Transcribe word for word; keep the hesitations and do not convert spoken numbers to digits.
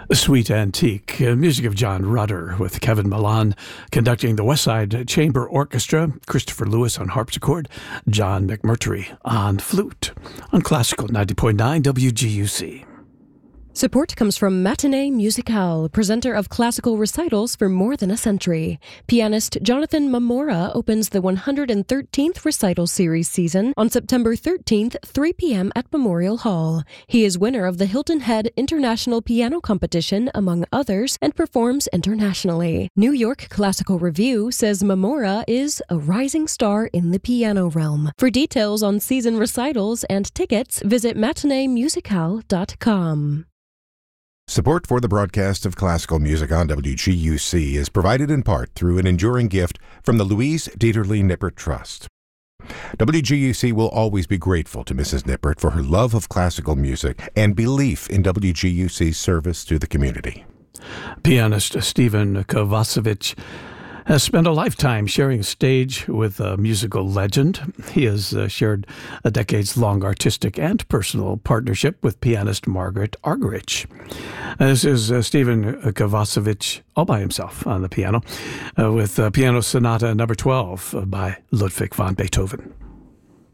Sweet Antique, uh, music of John Rutter with Kevin Milan conducting the West Side Chamber Orchestra, Christopher Lewis on harpsichord, John McMurtry on flute, on Classical ninety point nine W G U C. Support comes from Matinee Musicale, presenter of classical recitals for more than a century. Pianist Jonathan Mamora opens the one hundred thirteenth Recital Series season on September thirteenth, three p.m. at Memorial Hall. He is winner of the Hilton Head International Piano Competition, among others, and performs internationally. New York Classical Review says Mamora is a rising star in the piano realm. For details on season recitals and tickets, visit matinee musicale dot com. Support for the broadcast of classical music on W G U C is provided in part through an enduring gift from the Louise Dieterle Nippert Trust. W G U C will always be grateful to Missus Nippert for her love of classical music and belief in W G U C's service to the community. Pianist Stephen Kovacevic has spent a lifetime sharing stage with a musical legend. He has uh, shared a decades-long artistic and personal partnership with pianist Margaret Argerich. Uh, this is uh, Stephen Kovacevic all by himself on the piano uh, with uh, Piano Sonata number twelve uh, by Ludwig van Beethoven.